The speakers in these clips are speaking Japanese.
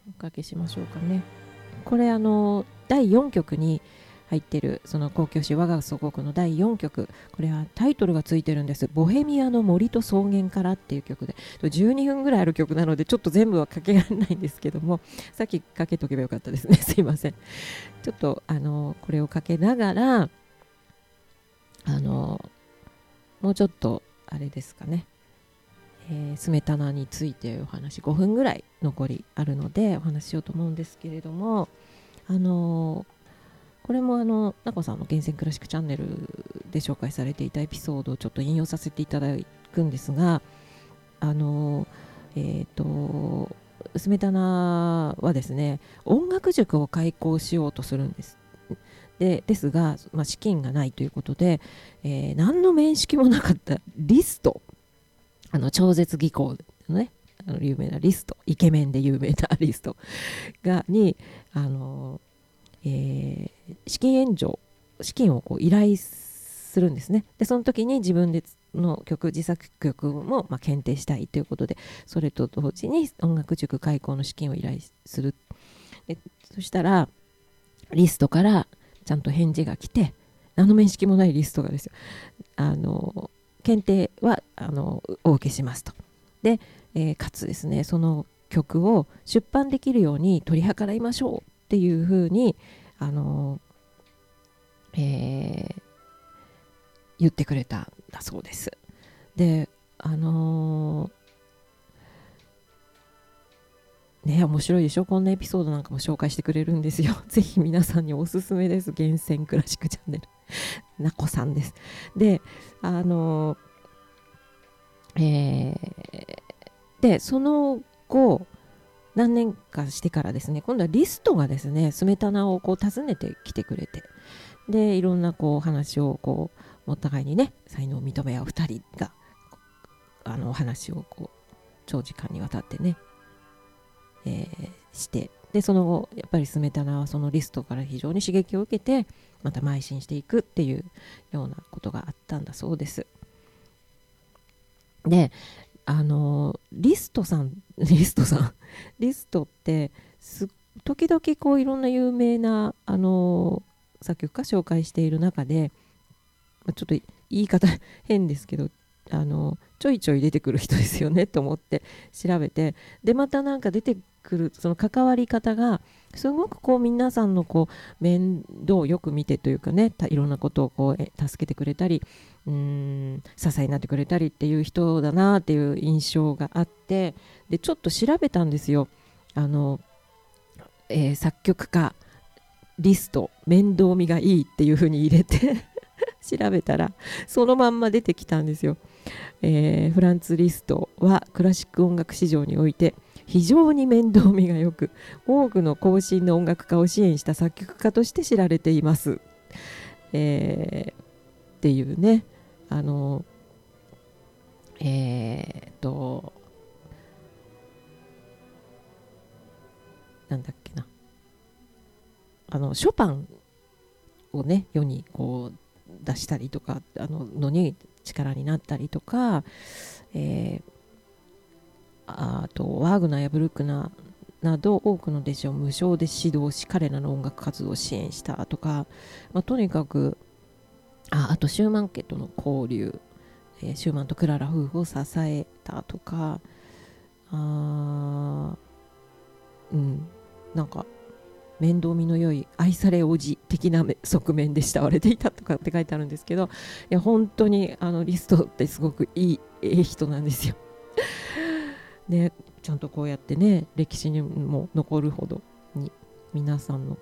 おかけしましょうかね。これ第4曲に入ってるその交響詩我が祖国の第4曲、これはタイトルがついてるんです。ボヘミアの森と草原からっていう曲で、12分ぐらいある曲なのでちょっと全部はかけられないんですけども、さっきかけとけばよかったですね。すいません。ちょっとこれをかけながらもうちょっとあれですかね、スメタナについてお話5分ぐらい残りあるのでお話ししようと思うんですけれども、これもなこさんの厳選クラシックチャンネルで紹介されていたエピソードをちょっと引用させていただくんですが、スメタナはですね、音楽塾を開講しようとするんです。ですが、資金がないということで、何の面識もなかったリスト、超絶技巧のね、有名なリスト、イケメンで有名なリストに資金援助、資金を依頼するんですね。でその時に自分での曲、自作曲も検定したいということで、それと同時に音楽塾開講の資金を依頼する。そしたらリストからちゃんと返事が来て、何の面識もないリストがですよ、検定はお受けしますと。で、かつですね、その曲を出版できるように取り計らいましょうっていうふうに言ってくれたんだそうです。で面白いでしょ。こんなエピソードなんかも紹介してくれるんですよ。ぜひ皆さんにおすすめです。厳選クラシックチャンネルなこさんです。ででその後何年かしてからですね、今度はリストがですね、スメタナを訪ねてきてくれて、でいろんな話をお互いにね、才能を認め合う2人がお話を長時間にわたってね、して、でその後やっぱりスメタナはそのリストから非常に刺激を受けて、また邁進していくっていうようなことがあったんだそうです。でリストって時々いろんな有名な作曲家紹介している中で、ちょっと言い方変ですけど、ちょいちょい出てくる人ですよねと思って調べて、でまたなんか出てくるその関わり方がすごく皆さんの面倒をよく見てというかね、いろんなことを助けてくれたり、支えになってくれたりっていう人だなっていう印象があって、でちょっと調べたんですよ。作曲家リスト面倒見がいいっていう風に入れて調べたらそのまんま出てきたんですよ。フランツ・リストはクラシック音楽史上において非常に面倒見がよく、多くの後進の音楽家を支援した作曲家として知られています、っていうね、なんだっけな、ショパンをね世に出したりとかのに力になったりとか、あとワーグナーやブルックナーなど多くの弟子を無償で指導し、彼らの音楽活動を支援したとか、とにかくあとシューマン家との交流、シューマンとクララ夫婦を支えたとか、なんか面倒見の良い愛されおじ的な側面で慕われていたとかって書いてあるんですけど、いや本当にリストってすごくいい人なんですよね。ちゃんとこうやってね、歴史にも残るほどに皆さんの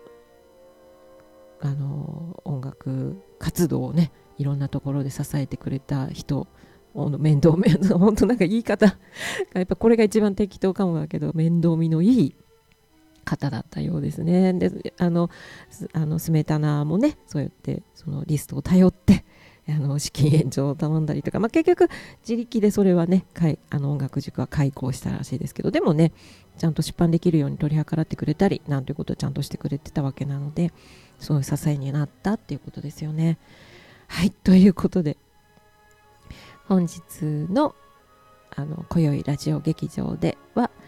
音楽活動をね、いろんなところで支えてくれた人、面倒見本当なんか言い方やっぱこれが一番適当かもだけど、面倒見のいい方だったようですね。でスメタナもね、そうやってそのリストを頼って資金援助を頼んだりとか、結局自力でそれはね音楽塾は開講したらしいですけど、でもねちゃんと出版できるように取り計らってくれたりなんていうことをちゃんとしてくれてたわけなので、そういう支えになったっていうことですよね。はい、ということで本日の今宵ラジオ劇場では